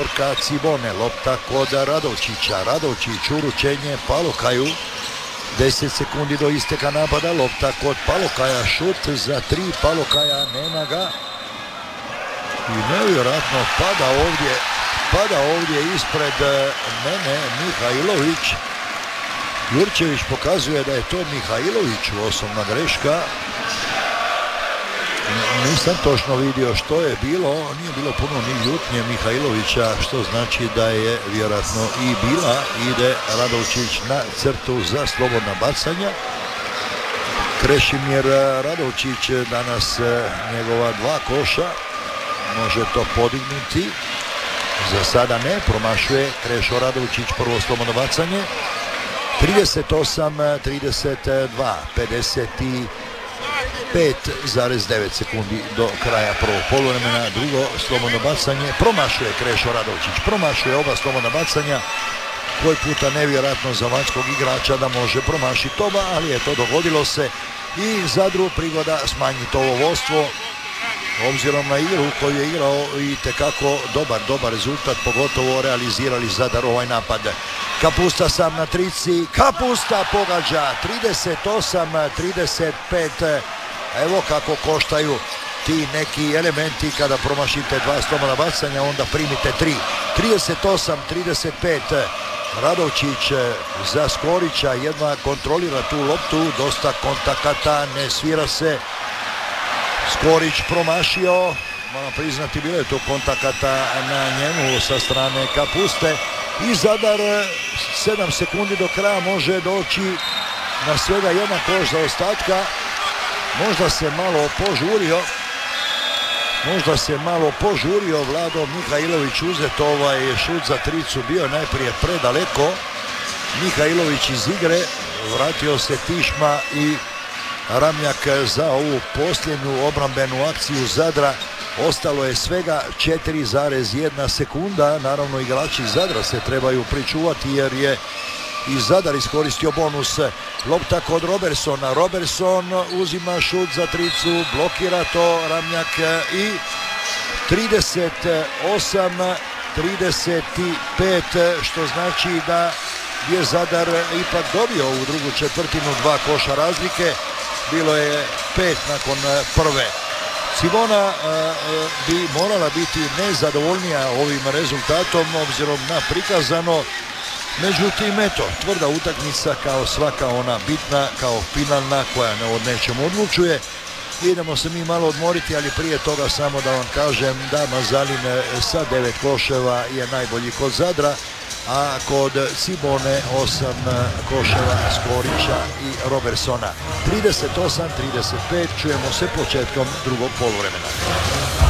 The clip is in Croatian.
četvorka Cibone, lopta kod Radovčića, Radovčić uručenje Palokaju, 10 sekundi do isteka napada, lopta kod Palokaja, šut za 3, Palokaja, nema ga i nevjerojatno pada ovdje ispred mene Mihajlović. Jurčević pokazuje da je to Mihajlović, osobna greška. Nisam točno vidio što je bilo, nije bilo puno ni ljutnje Mihajlovića, što znači da je vjerojatno i bila. Ide Radovčić na crtu za slobodna bacanja. Krešimir Radovčić danas njegova 2 koša, može to podignuti. Za sada ne, promašuje Krešo Radovčić prvo slobodno bacanje. 38-32, 55,9 sekundi do kraja prvog poluvremena. Drugo slobodno bacanje, promašuje Krešo Radovčić, promašuje oba slobodna bacanja. Koji puta nevjerojatno za vanjskog igrača da može promašiti oba, ali je to dogodilo se i Zadru prigoda smanjiti ovo vodstvo. Obzirom na igru koju je igrao i tekako dobar rezultat, pogotovo realizirali Zadar ovaj napad. Kapusta sam na trici, Kapusta pogađa, 38-35, evo kako koštaju ti neki elementi kada promašite 2 slobodna bacanja, onda primite 3. 38-35, Radovčić za Skorića, jedna kontrolira tu loptu, dosta kontakata, ne svira se. Skorić promašio, moram priznati bilo je to kontakata na njemu sa strane Kapuste i Zadar 7 sekundi do kraja može doći na svega 1 koš za ostatka. Možda se malo požurio Vlado Mihajlović uzeti ovaj šut za tricu, bio najprije predaleko. Mihajlović iz igre, vratio se Tišma i Ramljak za ovu posljednju obrambenu akciju Zadra. Ostalo je svega 4,1 sekunda. Naravno igrači Zadra se trebaju pričuvati jer je i Zadar iskoristio bonus. Lopta kod Robertsona. Robertson uzima šut za tricu, blokira to Ramljak i 38-35, što znači da je Zadar ipak dobio u drugu četvrtinu 2 koša razlike. Bilo je 5 nakon prve. Cibona bi morala biti nezadovoljnija ovim rezultatom obzirom na prikazano. Međutim, eto, tvrda utakmica kao svaka ona bitna, kao finalna koja od nečemu odlučuje. Idemo se mi malo odmoriti, ali prije toga samo da vam kažem da Mazalin sa 9 koševa je najbolji kod Zadra, a kod Cibone 8 koševa Skorića i Robertsona. 38-35, čujemo se početkom drugog poluvremena.